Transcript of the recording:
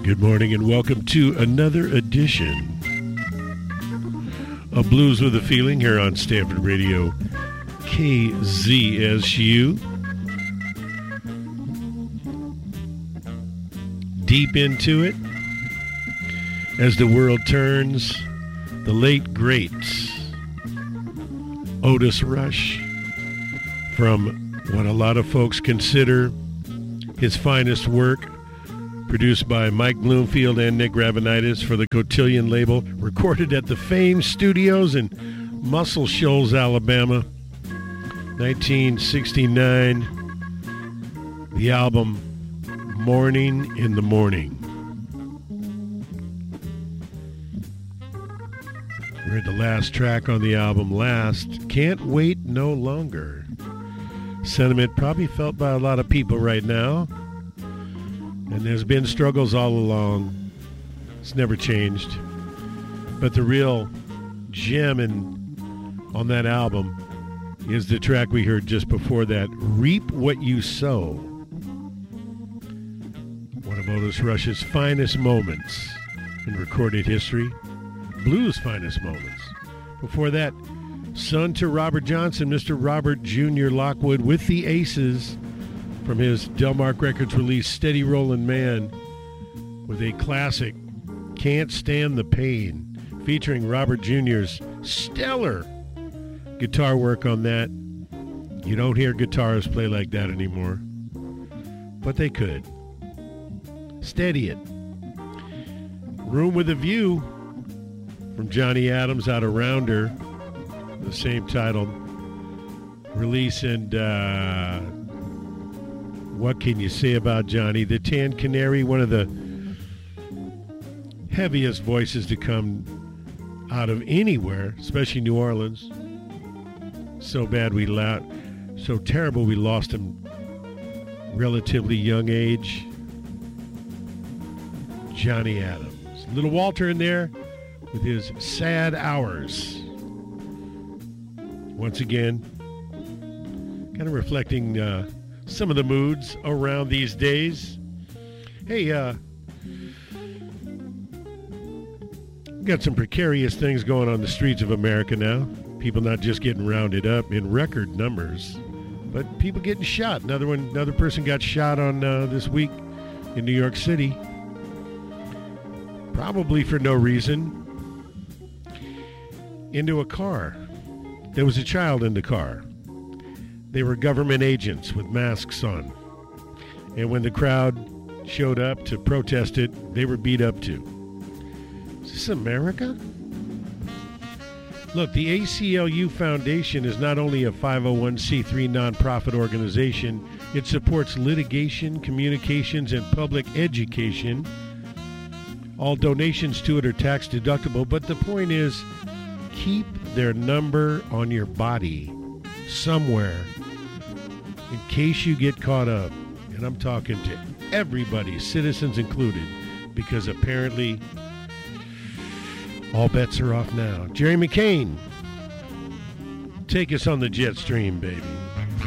Good morning and welcome to another edition of Blues with a Feeling here on Stanford Radio KZSU. Deep into it as the world turns, the late great Otis Rush, from what a lot of folks consider his finest work, produced by Mike Bloomfield and Nick Gravenitis for the Cotillion label, recorded at the Fame Studios in Muscle Shoals, Alabama, 1969. The album Morning in the Morning. We heard the last track on the album, Last, Can't Wait No Longer. Sentiment probably felt by a lot of people right now. And there's been struggles all along. It's never changed. But the real gem on that album is the track we heard just before that, Reap What You Sow. One of Otis Rush's finest moments in recorded history. Blues' finest moments. Before that, son to Robert Johnson, Mr. Robert Jr. Lockwood with the Aces, from his Delmark Records release, Steady Rollin' Man, with a classic, Can't Stand the Pain, featuring Robert Jr.'s stellar guitar work on that. You don't hear guitarists play like that anymore, but they could. Steady It. Room with a View, from Johnny Adams out of Rounder, the same titled release, and what can you say about Johnny? The Tan Canary, one of the heaviest voices to come out of anywhere, especially New Orleans. So terrible we lost him relatively young age. Johnny Adams. Little Walter in there with his Sad Hours. Once again, kind of reflecting some of the moods around these days. Hey, got some precarious things going on the streets of America now. People not just getting rounded up in record numbers, but people getting shot. Another person got shot on this week in New York City. Probably for no reason. Into a car. There was a child in the car. They were government agents with masks on. And when the crowd showed up to protest it, they were beat up too. Is this America? Look, the ACLU Foundation is not only a 501c3 nonprofit organization, it supports litigation, communications, and public education. All donations to it are tax deductible, but the point is, keep their number on your body somewhere in case you get caught up. And I'm talking to everybody, citizens included, because apparently all bets are off now. Jerry McCain, take us on the jet stream, baby.